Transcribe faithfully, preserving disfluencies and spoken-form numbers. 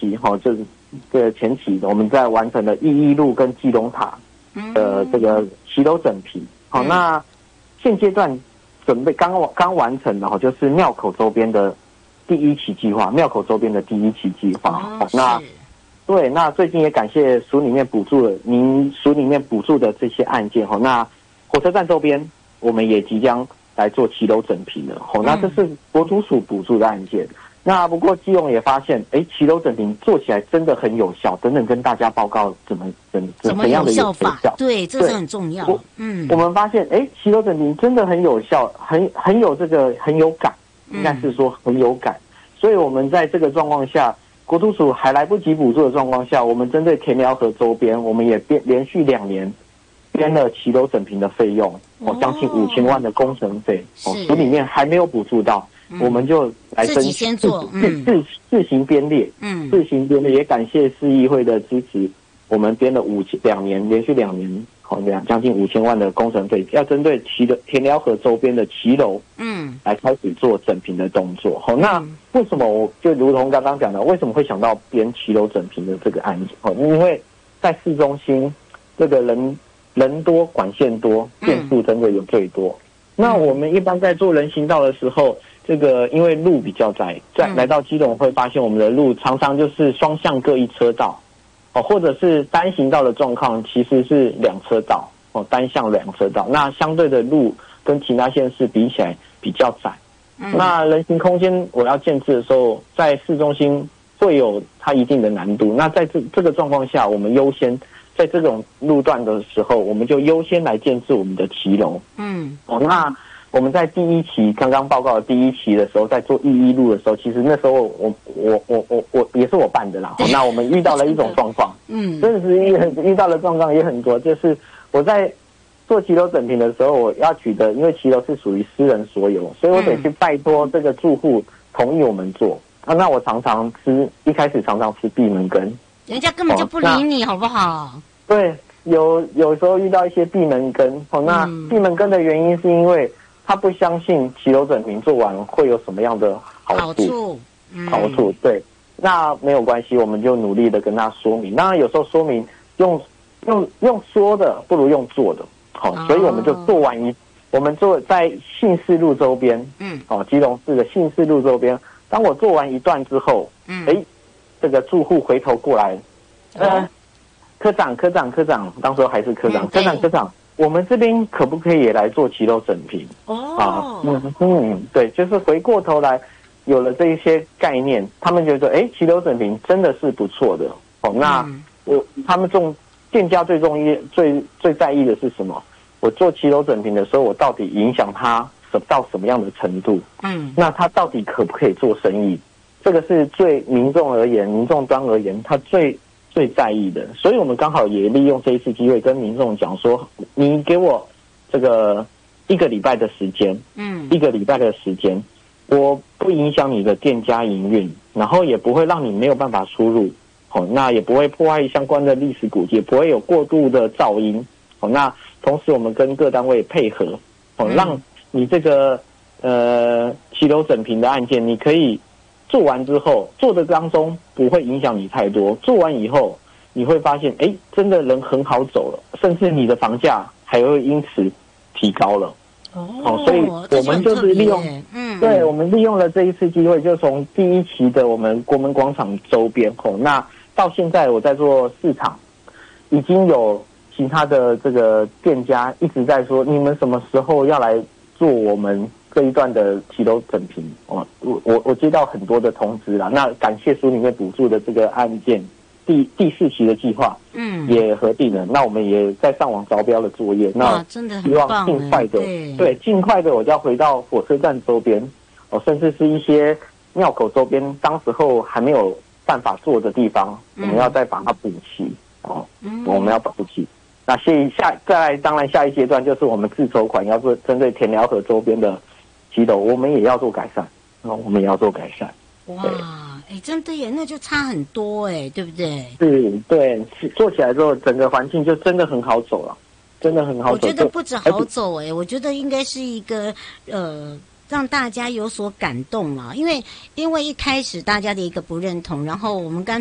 期哈，就是这个前期我们在完成了义义路跟基隆塔的这个骑楼整平。好，那现阶段准备刚刚完成的哈，就是庙口周边的第一期计划，庙口周边的第一期计划。哦，那对，那最近也感谢署里面补助了您署里面补助的这些案件哈。那火车站周边我们也即将来做骑楼整平了。哦，那这是国土署补助的案件。那不过基隆也发现，哎，骑楼整平做起来真的很有效，等等跟大家报告怎么怎怎么样的有效？ 对，这是很重要。嗯， 我们发现，哎，骑楼整平真的很有效，很很有这个很有感，应该是说很有感。所以我们在这个状况下，国土署还来不及补助的状况下，我们针对田寮河周边，我们也编连续两年编了骑楼整平的费用，哦，将近五千万的工程费，哦，署里面还没有补助到。我们就来申自己先做， 嗯，自自行编列，嗯，自行编列，也感谢市议会的支持，我们编了五两年，连续两年，好两将近五千万的工程费，要针对骑的田寮河周边的骑楼，嗯，来开始做整平的动作。好，那为什么我就如同刚刚讲的，为什么会想到编骑楼整平的这个案子？哦，因为在市中心这个人人多管线多，变数真的有最多。嗯，那我们一般在做人行道的时候，这个因为路比较窄，在来到基隆会发现我们的路常常就是双向各一车道，哦，或者是单行道的状况其实是两车道，哦，单向两车道。那相对的路跟其他县市比起来比较窄。嗯，那人行空间我要建制的时候，在市中心会有它一定的难度。那在这这个状况下，我们优先在这种路段的时候，我们就优先来建制我们的骑楼。嗯，哦，那我们在第一期刚刚报告的第一期的时候，在做义义路的时候，其实那时候我我我我我也是我办的啦。那我们遇到了一种状况，嗯，真的是遇遇到的状况也很多，就是我在做骑楼整平的时候，我要取得，因为骑楼是属于私人所有，所以我得去拜托这个住户同意我们做。啊，那我常常吃，一开始常常吃闭门羹， 人家根本就不理你，好不好？ 对，有有时候遇到一些闭门羹。哦，那闭门羹的原因是因为他不相信骑楼整平做完会有什么样的好处，好处，嗯、好处对，那没有关系，我们就努力的跟他说明。那有时候说明用用用说的不如用做的，好，哦，所以我们就做完一，我们做在信市路周边，嗯，哦，基隆市的信市路周边，当我做完一段之后，嗯，哎，这个住户回头过来，呃，哦，科长，科长，科长，当时还是科长，嗯、科长，科长。我们这边可不可以也来做骑楼整平？哦，啊，嗯嗯，对，就是回过头来有了这一些概念，他们觉得，哎，骑楼整平真的是不错的。哦，那，嗯、我他们重店家最重意最最在意的是什么？我做骑楼整平的时候，我到底影响他到什么样的程度？嗯，那他到底可不可以做生意？这个是最民众而言，民众端而言，他最最在意的，所以我们刚好也利用这一次机会跟民众讲说，你给我这个一个礼拜的时间，嗯，一个礼拜的时间，我不影响你的店家营运，然后也不会让你没有办法出入，哦，那也不会破坏相关的历史古迹，也不会有过度的噪音，哦，那同时我们跟各单位配合，哦，让你这个呃骑楼整平的案件，你可以做完之后，做的当中不会影响你太多。做完以后，你会发现，哎，真的人很好走了，甚至你的房价还会因此提高了。哦，哦，所以我们就是利用，嗯，对，我们利用了这一次机会，就从第一期的我们国门广场周边，哦，那到现在我在做市场，已经有其他的这个店家一直在说，你们什么时候要来做我们这一段的骑楼整平？哦，我我我接到很多的通知啦。那感谢署里面补助的这个案件，第第四期的计划，嗯，也核定了。那我们也在上网招标的作业，那真的希望尽快的，对对，尽快的，我就要回到火车站周边，哦，甚至是一些庙口周边，当时候还没有办法做的地方，嗯、我们要再把它补齐，哦，嗯、我们要补齐。那下下再来，当然下一阶段就是我们自筹款要做针对田寮河周边的骑楼，我们也要做改善，哦，我们也要做改善。 哇，哎，真的耶，那就差很多哎，对不对？ 是，对，做起来之后，整个环境就真的很好走了，真的很好走。 我觉得不止好走哎，我觉得应该是一个呃，让大家有所感动啦，因为因为一开始大家的一个不认同，然后我们刚